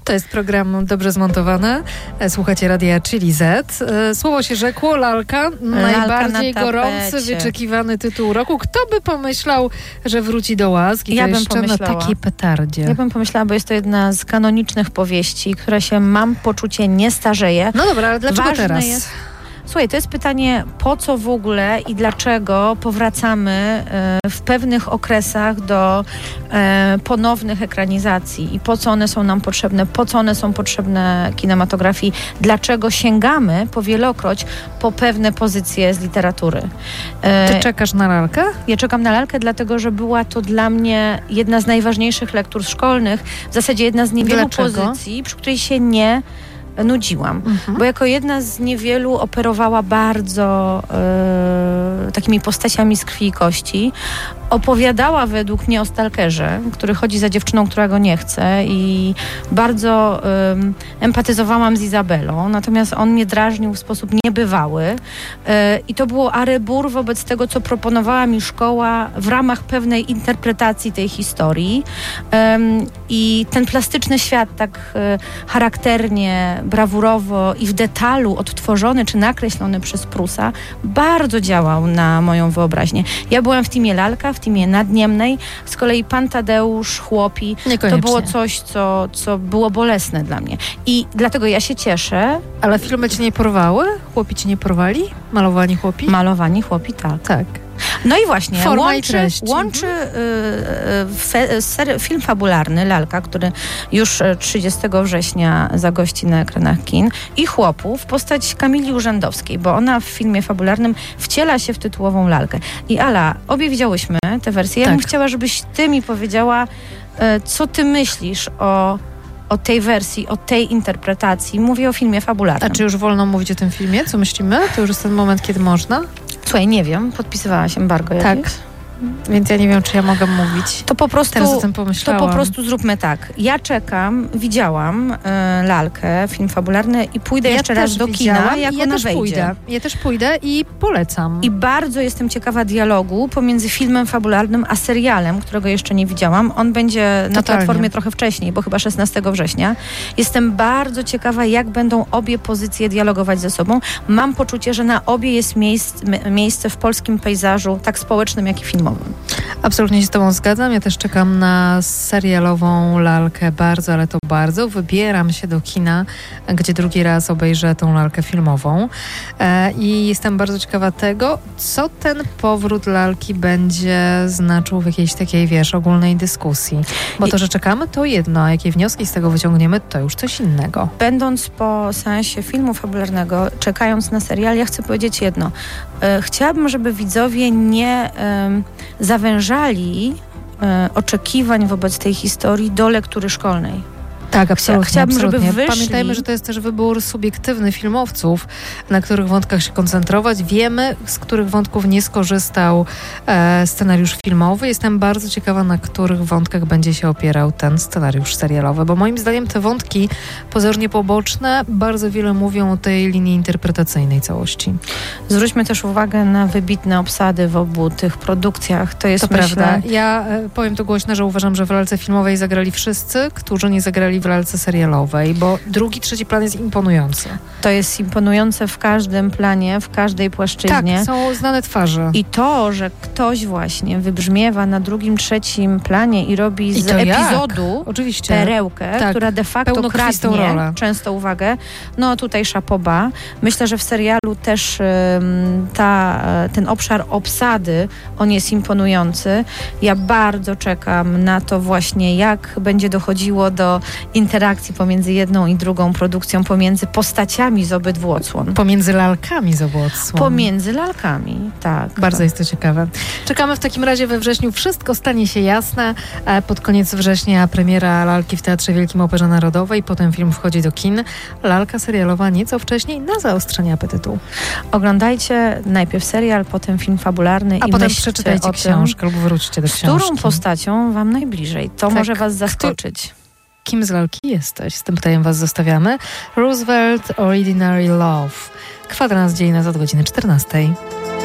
To jest program dobrze zmontowany. Słuchacie Radia Chili Z. Słowo się rzekło, lalka. Najbardziej gorący, wyczekiwany tytuł roku. Kto by pomyślał, że wróci do łask? I ja to bym jeszcze pomyślała. Na takiej petardzie. Ja bym pomyślała, bo jest to jedna z kanonicznych powieści, która się, mam poczucie, nie starzeje. No dobra, ale dlaczego Ważne teraz? jest... Słuchaj, to jest pytanie, po co w ogóle i dlaczego powracamy w pewnych okresach do ponownych ekranizacji i po co one są nam potrzebne, po co one są potrzebne kinematografii, dlaczego sięgamy powielokroć po pewne pozycje z literatury. Ty czekasz na lalkę? Ja czekam na lalkę, dlatego że była to dla mnie jedna z najważniejszych lektur szkolnych, w zasadzie jedna z niewielu pozycji, przy której się nie nudziłam, bo jako jedna z niewielu operowała bardzo takimi postaciami z krwi i kości. Opowiadała według mnie o stalkerze, który chodzi za dziewczyną, która go nie chce, i bardzo empatyzowałam z Izabelą, natomiast on mnie drażnił w sposób niebywały i to było arebur wobec tego, co proponowała mi szkoła w ramach pewnej interpretacji tej historii, i ten plastyczny świat tak charakternie, brawurowo i w detalu odtworzony czy nakreślony przez Prusa bardzo działał na moją wyobraźnię. Ja byłam w teamie lalka, w teamie Nadniemnej, z kolei Pan Tadeusz, Chłopi, to było coś, co było bolesne dla mnie. I dlatego ja się cieszę. Ale filmy cię nie porwały? Chłopi cię nie porwali? Malowani chłopi? Malowani chłopi, tak. Tak. No i właśnie, łączy film fabularny Lalka, który już 30 września zagości na ekranach kin, i Chłopów, postać Kamili Urzędowskiej, bo ona w filmie fabularnym wciela się w tytułową Lalkę. I Ala, obie widziałyśmy tę wersję. Ja bym chciała, żebyś ty mi powiedziała, co ty myślisz o tej wersji, o tej interpretacji. Mówię o filmie fabularnym. A czy już wolno mówić o tym filmie? Co myślimy? To już jest ten moment, kiedy można? Słuchaj, nie wiem, podpisywała się embargo jakieś. Tak. Więc ja nie wiem, czy ja mogę mówić. To po prostu, teraz o tym pomyślałam. To po prostu zróbmy tak. Ja czekam, widziałam Lalkę, film fabularny, i pójdę jeszcze raz do kina, jak ona wejdzie. Ja też pójdę i polecam. I bardzo jestem ciekawa dialogu pomiędzy filmem fabularnym a serialem, którego jeszcze nie widziałam. On będzie na platformie trochę wcześniej, bo chyba 16 września. Jestem bardzo ciekawa, jak będą obie pozycje dialogować ze sobą. Mam poczucie, że na obie jest miejsce w polskim pejzażu, tak społecznym, jak i filmowym. Absolutnie się z tobą zgadzam. Ja też czekam na serialową Lalkę bardzo, ale to bardzo. Wybieram się do kina, gdzie drugi raz obejrzę tą Lalkę filmową. I jestem bardzo ciekawa tego, co ten powrót Lalki będzie znaczył w jakiejś takiej, ogólnej dyskusji. Bo to, że czekamy, to jedno, a jakie wnioski z tego wyciągniemy, to już coś innego. Będąc po seansie filmu fabularnego, czekając na serial, ja chcę powiedzieć jedno. Chciałabym, żeby widzowie nie zawężali oczekiwań wobec tej historii do lektury szkolnej. Tak, absolutnie. Chciałabym, żeby wyszli... Pamiętajmy, że to jest też wybór subiektywny filmowców, na których wątkach się koncentrować. Wiemy, z których wątków nie skorzystał scenariusz filmowy. Jestem bardzo ciekawa, na których wątkach będzie się opierał ten scenariusz serialowy, bo moim zdaniem te wątki pozornie poboczne bardzo wiele mówią o tej linii interpretacyjnej całości. Zwróćmy też uwagę na wybitne obsady w obu tych produkcjach. To jest, prawda. Ja powiem to głośno, że uważam, że w lalce filmowej zagrali wszyscy, którzy nie zagrali w lalce serialowej, bo drugi, trzeci plan jest imponujący. To jest imponujące w każdym planie, w każdej płaszczyźnie. Tak, są znane twarze. I to, że ktoś właśnie wybrzmiewa na drugim, trzecim planie i robi z epizodu perełkę, która de facto kradnie często uwagę, no tutaj szapoba. Myślę, że w serialu też ten obszar obsady, on jest imponujący. Ja bardzo czekam na to właśnie, jak będzie dochodziło do interakcji pomiędzy jedną i drugą produkcją, pomiędzy postaciami z obydwu odsłon. Pomiędzy lalkami z obu odsłon. Pomiędzy lalkami, tak. Bardzo jest to ciekawe. Czekamy w takim razie we wrześniu. Wszystko stanie się jasne. Pod koniec września premiera Lalki w Teatrze Wielkim Operze Narodowej. Potem film wchodzi do kin. Lalka serialowa nieco wcześniej na zaostrzenie apetytu. Oglądajcie najpierw serial, potem film fabularny i potem przeczytajcie książkę lub wróćcie do książki. Z którą postacią wam najbliżej? To może was zaskoczyć. Kim z lalki jesteś? Z tym pytaniem was zostawiamy. Roosevelt, Ordinary Love. Kwadrans dzielny od godziny 14.